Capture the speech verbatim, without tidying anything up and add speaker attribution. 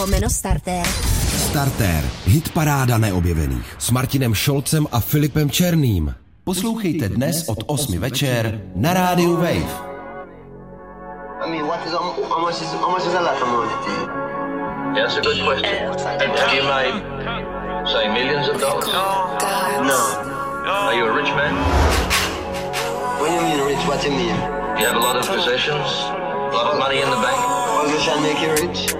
Speaker 1: Lomeno Startér.
Speaker 2: Startér. Hitparáda neobjevených. S Martinem Šolcem a Filipem Černým. Poslouchejte dnes od osmi večer na rádiu Wave.
Speaker 3: I mean, what is, how much is, how much is a lot of money?
Speaker 4: Yeah, that's a good question. Have you made, say, millions of dollars?
Speaker 3: No.
Speaker 4: Are you a rich man?
Speaker 3: When you mean rich, what you mean?
Speaker 4: You have a lot of possessions? A lot of money in the bank?
Speaker 3: Position make you rich?